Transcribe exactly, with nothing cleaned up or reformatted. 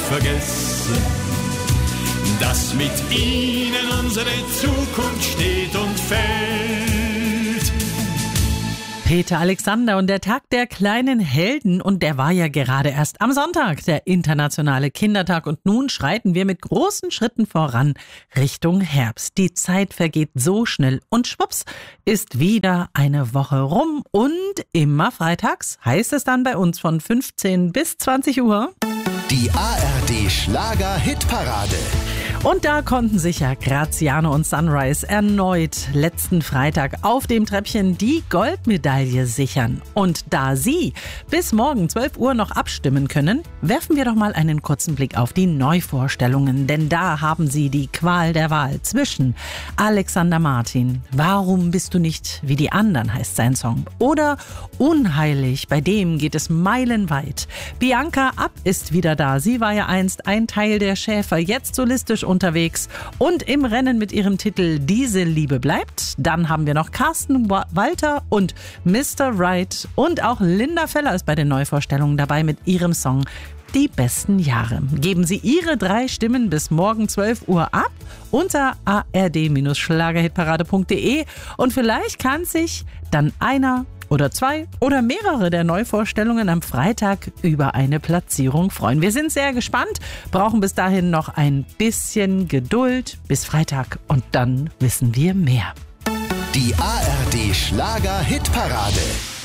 vergessen, dass mit ihnen unsere Zukunft steht und fällt. Peter Alexander und der Tag der kleinen Helden, und der war ja gerade erst am Sonntag, der internationale Kindertag, und nun schreiten wir mit großen Schritten voran Richtung Herbst. Die Zeit vergeht so schnell und schwupps ist wieder eine Woche rum und immer freitags heißt es dann bei uns von fünfzehn bis zwanzig Uhr. Die A R D Schlager-Hitparade. Und da konnten sich ja Graziano und Sunrise erneut letzten Freitag auf dem Treppchen die Goldmedaille sichern. Und da Sie bis morgen zwölf Uhr noch abstimmen können, werfen wir doch mal einen kurzen Blick auf die Neuvorstellungen. Denn da haben Sie die Qual der Wahl zwischen Alexander Martin, Warum bist du nicht wie die anderen, heißt sein Song, oder Unheilig, bei dem geht es meilenweit. Bianca Ab ist wieder da. Sie war ja einst ein Teil der Schäfer, jetzt solistisch unterwegs und im Rennen mit ihrem Titel Diese Liebe bleibt. Dann haben wir noch Carsten Walter und Mister Right, und auch Linda Feller ist bei den Neuvorstellungen dabei mit ihrem Song Die besten Jahre. Geben Sie Ihre drei Stimmen bis morgen zwölf Uhr ab unter a r d Schlagerhitparade punkt d e und vielleicht kann sich dann einer oder zwei oder mehrere der Neuvorstellungen am Freitag über eine Platzierung freuen. Wir sind sehr gespannt, brauchen bis dahin noch ein bisschen Geduld bis Freitag und dann wissen wir mehr. Die A R D Schlager-Hitparade.